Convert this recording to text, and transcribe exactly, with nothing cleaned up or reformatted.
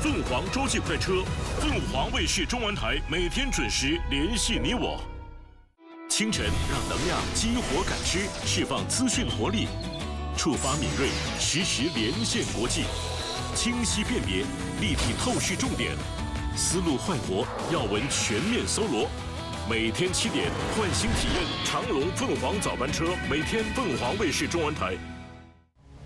凤凰洲际快车，凤凰卫视中文台每天准时联系你我。清晨让能量激活感知，释放资讯活力，触发敏锐，实时连线国际，清晰辨别，立体透视重点，思路焕活，要闻全面搜罗。每天七点，换新体验长龙凤凰早班车，每天凤凰卫视中文台。